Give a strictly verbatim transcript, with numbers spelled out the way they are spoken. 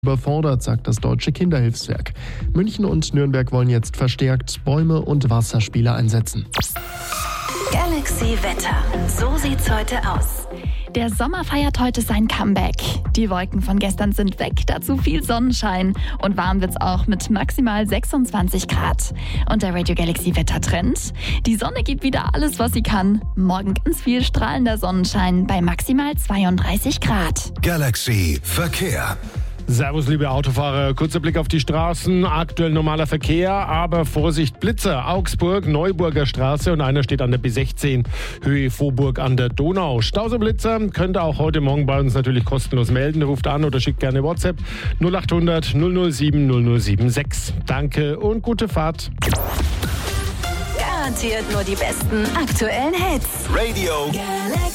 überfordert, sagt das Deutsche Kinderhilfswerk. München und Nürnberg wollen jetzt verstärkt Bäume und Wasserspiele einsetzen. Galaxy Wetter. So sieht's heute aus. Der Sommer feiert heute sein Comeback. Die Wolken von gestern sind weg, dazu viel Sonnenschein. Und warm wird's auch mit maximal sechsundzwanzig Grad. Und der Radio Galaxy Wettertrend? Die Sonne gibt wieder alles, was sie kann. Morgen ganz viel strahlender Sonnenschein bei maximal zweiunddreißig Grad. Galaxy Verkehr. Servus, liebe Autofahrer. Kurzer Blick auf die Straßen. Aktuell normaler Verkehr, aber Vorsicht, Blitzer. Augsburg, Neuburger Straße und einer steht an der B sechzehn, Höhe Vorburg an der Donau. Stauseblitzer könnt ihr auch heute Morgen bei uns natürlich kostenlos melden. Ruft an oder schickt gerne WhatsApp null acht hundert null null sieben null null sieben sechs. Danke und gute Fahrt. Garantiert nur die besten aktuellen Hits. Radio Galaxy.